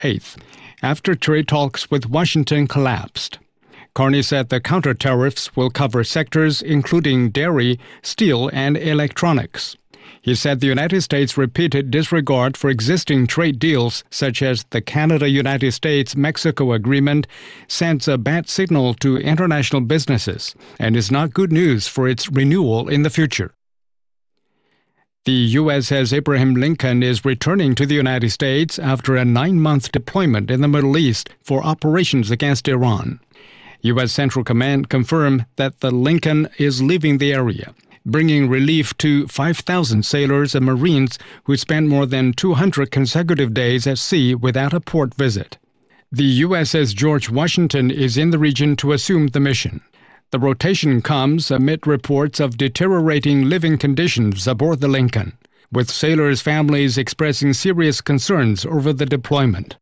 8th, after trade talks with Washington collapsed. Carney said the counter-tariffs will cover sectors including dairy, steel, and electronics. He said the United States' repeated disregard for existing trade deals, such as the Canada-United States-Mexico agreement, sends a bad signal to international businesses and is not good news for its renewal in the future. The U.S. says Abraham Lincoln is returning to the United States after a 9-month deployment in the Middle East for operations against Iran. U.S. Central Command confirmed that the Lincoln is leaving the area, bringing relief to 5,000 sailors and Marines who spent more than 200 consecutive days at sea without a port visit. The USS George Washington is in the region to assume the mission. The rotation comes amid reports of deteriorating living conditions aboard the Lincoln, with sailors' families expressing serious concerns over the deployment.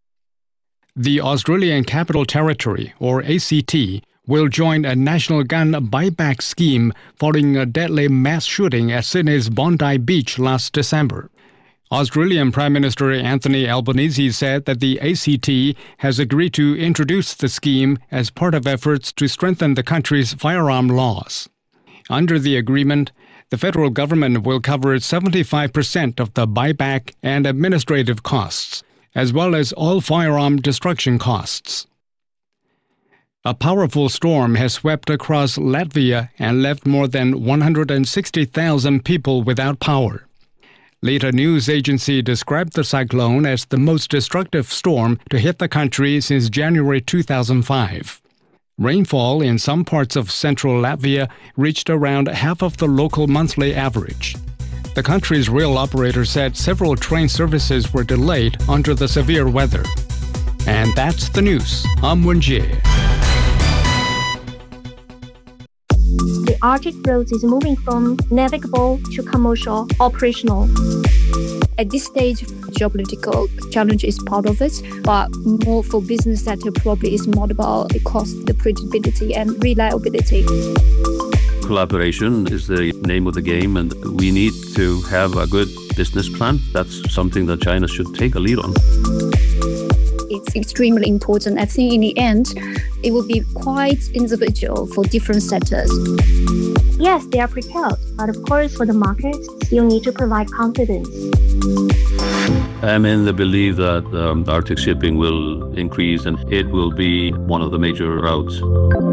The Australian Capital Territory, or ACT, will join a national gun buyback scheme following a deadly mass shooting at Sydney's Bondi Beach last December. Australian Prime Minister Anthony Albanese said that the ACT has agreed to introduce the scheme as part of efforts to strengthen the country's firearm laws. Under the agreement, the federal government will cover 75% of the buyback and administrative costs, as well as all firearm destruction costs. A powerful storm has swept across Latvia and left more than 160,000 people without power. Later news agency described the cyclone as the most destructive storm to hit the country since January 2005. Rainfall in some parts of central Latvia reached around half of the local monthly average. The country's rail operator said several train services were delayed under the severe weather. And that's the news. I'm Wen-jie. The Arctic route is moving from navigable to commercial operational. At this stage, geopolitical challenge is part of it, but more for business sector probably is more about the cost, the predictability and reliability. Collaboration is the name of the game, and we need to have a good business plan. That's something that China should take a lead on. It's extremely important. I think in the end, it will be quite individual for different sectors. Yes, they are prepared, but of course for the market, still need to provide confidence. I'm in the belief that Arctic shipping will increase and it will be one of the major routes.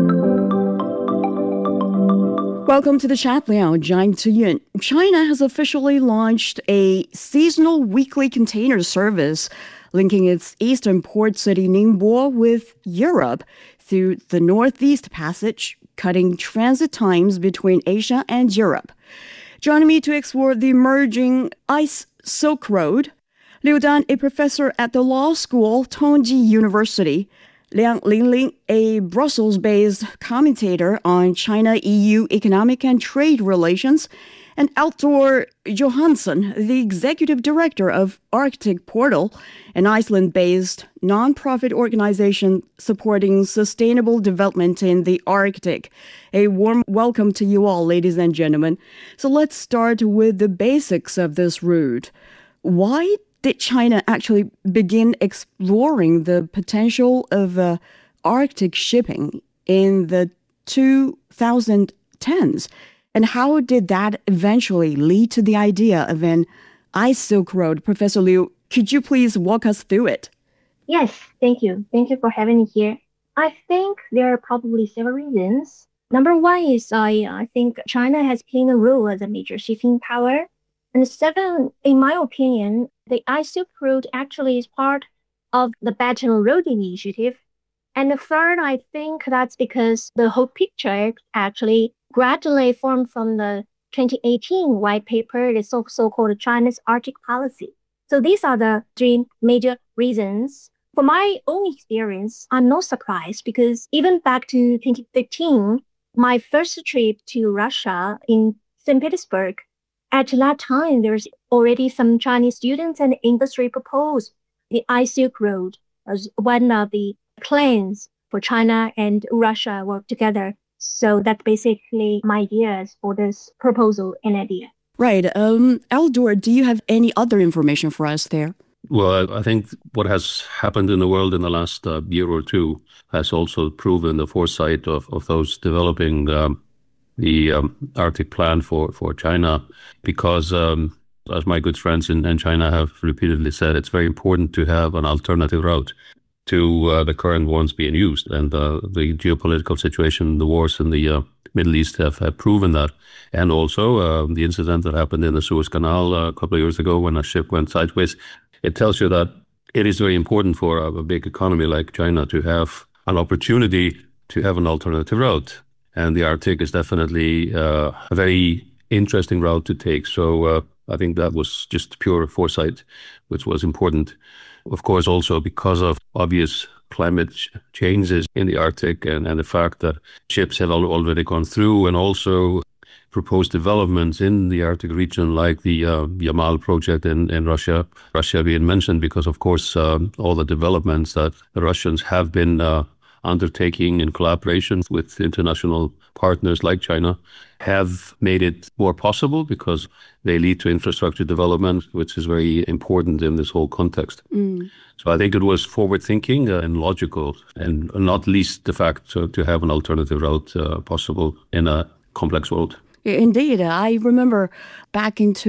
Welcome to the chat lounge. I'm Tuyun. China has officially launched a seasonal weekly container service linking its eastern port city Ningbo with Europe through the Northeast Passage, cutting transit times between Asia and Europe. Joining me to explore the emerging Ice Silk Road, Liu Dan, a professor at the law school, Tongji University, Liang Lingling, a Brussels-based commentator on China-EU economic and trade relations, and Altor Johansson, the executive director of Arctic Portal, an Iceland-based non-profit organization supporting sustainable development in the Arctic. A warm welcome to you all, ladies and gentlemen. So let's start with the basics of this route. Why did China actually begin exploring the potential of Arctic shipping in the 2010s? And how did that eventually lead to the idea of an Ice Silk Road? Professor Liu, could you please walk us through it? Yes, thank you. Thank you for having me here. I think there are probably several reasons. Number one is I think China has played a role as a major shipping power. And second, in my opinion, the Ice Silk Road actually is part of the Belt and Road Initiative. And the third, I think that's because the whole picture actually gradually formed from the 2018 white paper, the so-called China's Arctic policy. So these are the three major reasons. For my own experience, I'm not surprised because even back to 2015, my first trip to Russia in St. Petersburg, at that time, there's already some Chinese students and industry proposed the Ice Silk Road as one of the plans for China and Russia work together. So that's basically my ideas for this proposal and idea. Right. Eldor, do you have any other information for us there? Well, I think what has happened in the world in the last year or two has also proven the foresight of those developing the Arctic plan for China, because as my good friends in China have repeatedly said, it's very important to have an alternative route to the current ones being used. And the geopolitical situation, the wars in the Middle East have proven that. And also the incident that happened in the Suez Canal a couple of years ago when a ship went sideways, it tells you that it is very important for a big economy like China to have an opportunity to have an alternative route. And the Arctic is definitely a very interesting route to take. So I think that was just pure foresight, which was important. Of course, also because of obvious climate changes in the Arctic and the fact that ships have already gone through, and also proposed developments in the Arctic region like the Yamal project in Russia. Russia being mentioned because, of course, all the developments that the Russians have been undertaking in collaboration with international partners like China have made it more possible, because they lead to infrastructure development, which is very important in this whole context. So I think it was forward-thinking and logical, and not least the fact to have an alternative route possible in a complex world. Indeed. I remember back in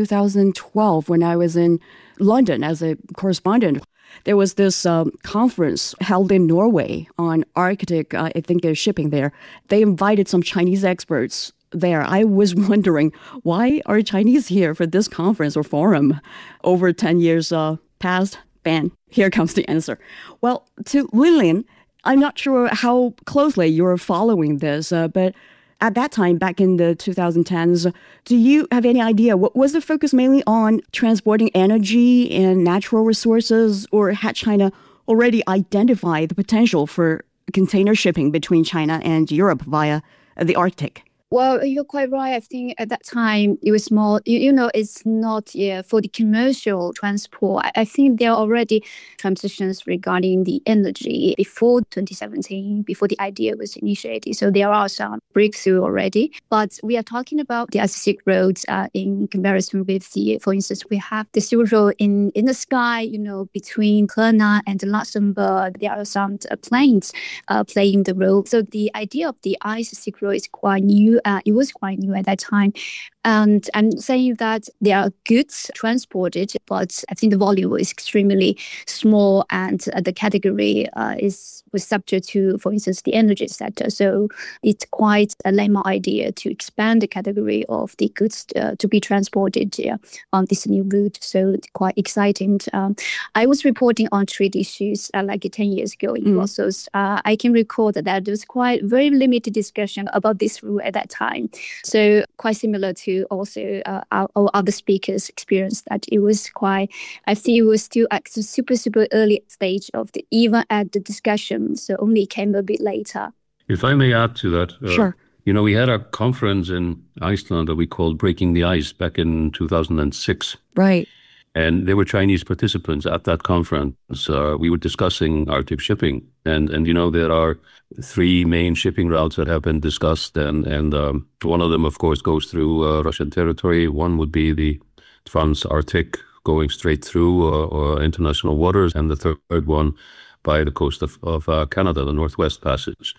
2012 when I was in London as a correspondent, there was this conference held in Norway on Arctic, I think they're shipping there. They invited some Chinese experts there. I was wondering, why are Chinese here for this conference or forum over 10 years past? Bam, here comes the answer. Well, to Lilian, I'm not sure how closely you're following this, but at that time, back in the 2010s, do you have any idea, what was the focus mainly on transporting energy and natural resources, or had China already identified the potential for container shipping between China and Europe via the Arctic? Well, you're quite right. I think at that time it was more, it's not for the commercial transport. I think there are already transitions regarding the energy before 2017, before the idea was initiated. So there are some breakthrough already. But we are talking about the Silk Road in comparison with for instance, we have the Silk Road in the sky, between Henan and Luxembourg. There are some planes playing the role. So the idea of the Silk Road is quite new. It was quite new at that time. And I'm saying that there are goods transported, but I think the volume was extremely small, and the category was subject to, for instance, the energy sector. So it's quite a lame idea to expand the category of the goods to be transported on this new route. So it's quite exciting. I was reporting on trade issues like 10 years ago in Brussels. I can recall that there was quite very limited discussion about this route at that time. So quite similar to also our other speakers' experience, that it was quite, I think it was still at the super early stage of even at the discussion, so only came a bit later. If I may add to that. Sure. We had a conference in Iceland that we called Breaking the Ice back in 2006. Right. And there were Chinese participants at that conference. We were discussing Arctic shipping. And there are three main shipping routes that have been discussed. And one of them, of course, goes through Russian territory. One would be the Trans-Arctic, going straight through international waters. And the third one by the coast of Canada, the Northwest Passage.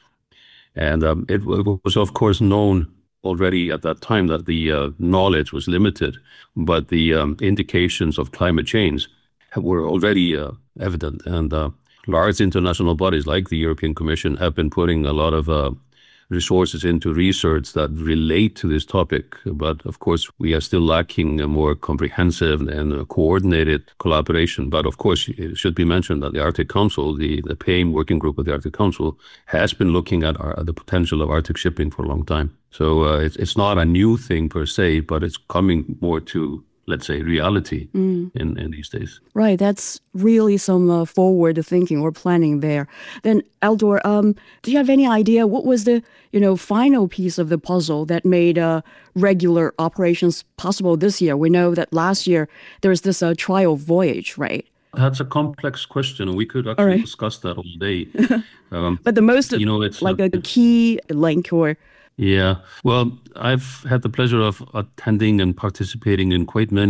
And it was, of course, known already at that time that the knowledge was limited, but the indications of climate change were already evident. And large international bodies like the European Commission have been putting a lot of resources into research that relate to this topic. But of course, we are still lacking a more comprehensive and coordinated collaboration. But of course, it should be mentioned that the Arctic Council, the PAIM working group of the Arctic Council, has been looking at the potential of Arctic shipping for a long time. So it's not a new thing per se, but it's coming more to, let's say, reality in these days. Right, that's really some forward thinking or planning there. Then, Eldor, do you have any idea what was the final piece of the puzzle that made regular operations possible this year? We know that last year there was this trial voyage, right? That's a complex question. We could actually discuss that all day. But the most, it's like a key link or... Yeah, well, I've had the pleasure of attending and participating in quite many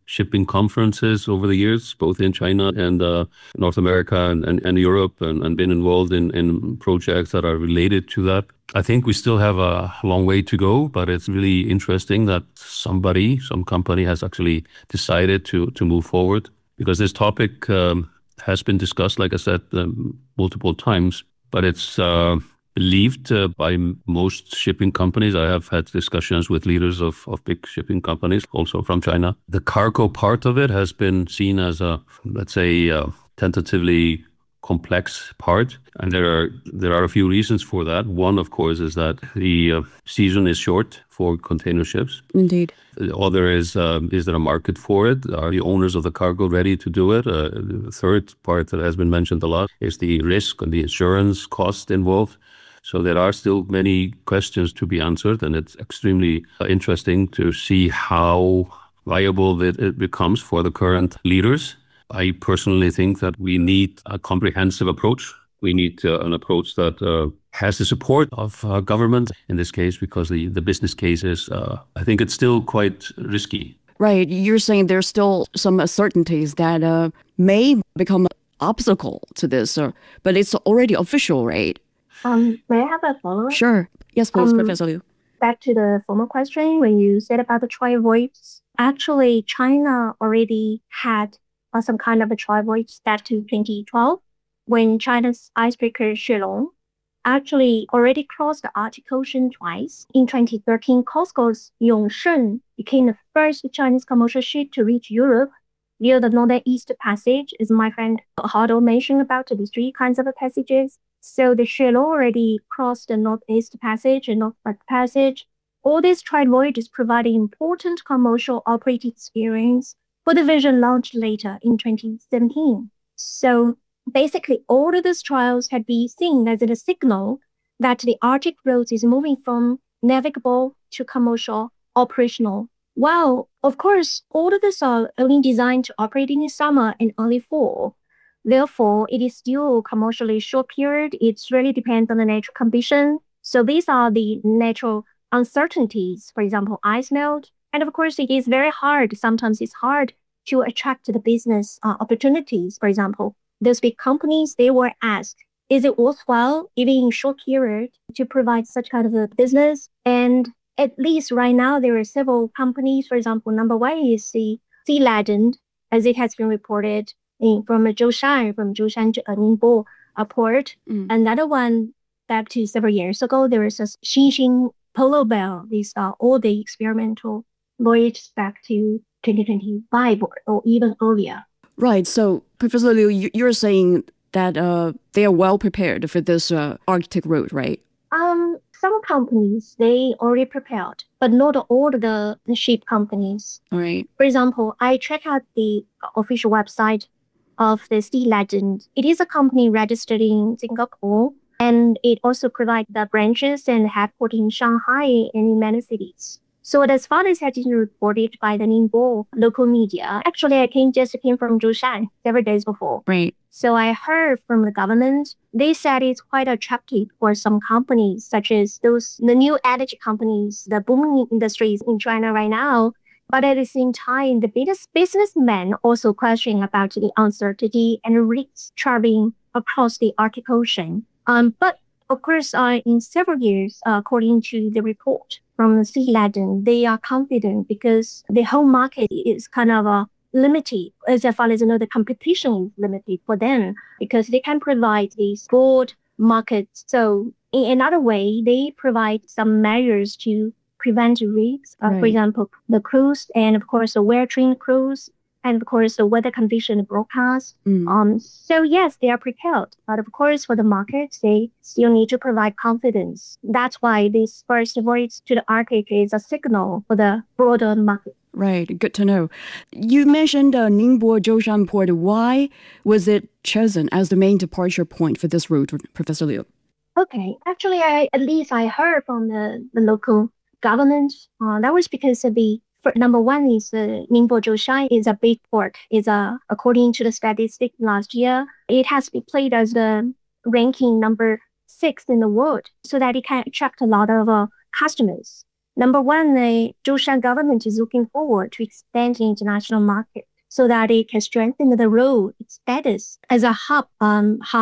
shipping conferences over the years, both in China and North America and Europe, and been involved in projects that are related to that. I think we still have a long way to go, but it's really interesting that some company has actually decided to move forward, because this topic has been discussed, like I said, multiple times, but it's believed by most shipping companies. I have had discussions with leaders of big shipping companies, also from China. The cargo part of it has been seen as a, let's say, tentatively complex part, and there are a few reasons for that. One, of course, is that the season is short for container ships. Indeed. The other is there a market for it? Are the owners of the cargo ready to do it? The third part that has been mentioned a lot is the risk and the insurance cost involved. So there are still many questions to be answered, and it's extremely interesting to see how viable it becomes for the current leaders. I personally think that we need a comprehensive approach. We need an approach that has the support of government in this case, because the business case is, I think it's still quite risky. Right. You're saying there's still some uncertainties that may become an obstacle to this, but it's already official, right? May I have a follow-up? Sure. Yes, please, Professor Liu. Back to the former question, when you said about the Troy voice, actually, China already had some kind of a Troy voice back to 2012, when China's icebreaker Xulong actually already crossed the Arctic Ocean twice. In 2013, COSCO's Yongsheng became the first Chinese commercial ship to reach Europe via the Northeast Passage, as my friend Hardo mentioned about these three kinds of passages. So the Xulong already crossed the Northeast Passage and Northwest Passage. All these trade voyages provided important commercial operating experience for the version launched later in 2017. So basically, all of these trials had been seen as a signal that the Arctic route is moving from navigable to commercial operational. While, of course, all of these are only designed to operate in the summer and early fall. Therefore, it is still commercially short period. It really depends on the natural condition. So these are the natural uncertainties, for example, ice melt. And of course, it is very hard. Sometimes it's hard to attract the business opportunities. For example, those big companies, they were asked, is it worthwhile, even in short period, to provide such kind of a business? And at least right now, there are several companies. For example, number one is the Sea Legend, as it has been reported from Zhoushan Ningbo port. Another one, back to several years ago, there was a Xinxin Polo Bell. These are all the experimental voyages back to 2025 or even earlier. Right. So, Professor Liu, you're saying that they are well prepared for this Arctic route, right? Some companies, they already prepared, but not all the ship companies. All right. For example, I checked out the official website of the Sea Legend. It is a company registered in Singapore, and it also provides the branches and headquarters in Shanghai and in many cities. So as far as has been reported by the Ningbo local media, actually I just came from Zhoushan several days before. Right. So I heard from the government, they said it's quite attractive for some companies, such as the new energy companies, the booming industries in China right now. But at the same time, the biggest businessmen also questioning about the uncertainty and risks traveling across the Arctic Ocean. But of course, in several years, according to the report from the Sea Legend, they are confident because the whole market is kind of limited. As far as the competition is limited for them because they can provide these broad markets. So in another way, they provide some measures to prevent risks. Right. For example, the cruise and of course the well-trained crews and of course the weather condition broadcast. So yes, they are prepared. But of course for the markets, they still need to provide confidence. That's why this first voyage to the Arctic is a signal for the broader market. Right. Good to know. You mentioned Ningbo Zhoushan Port. Why was it chosen as the main departure point for this route, Professor Liu? Okay. Actually, I heard from the local government. That was because of number one is Ningbo Zhoushan is a big port. According to the statistic last year, it has been played as the ranking number 6 in the world, so that it can attract a lot of customers. Number one, the Zhoushan government is looking forward to expand the international market so that it can strengthen the role, its status as a hub